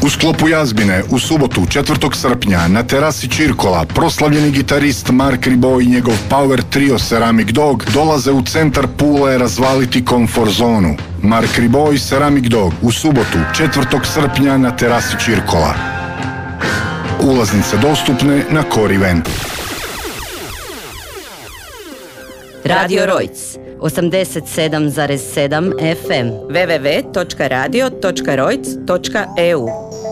U sklopu jazbine u subotu 4. srpnja na terasi Čirkola proslavljeni gitarist Mark Ribot i njegov power trio Ceramic Dog dolaze u centar Pule razvaliti komfort zonu. Mark Ribot i Ceramic Dog u subotu 4. srpnja na terasi Čirkola. Ulaznice dostupne na Core Eventu. Radio Rojc 87,7 FM www.radio.rojc.eu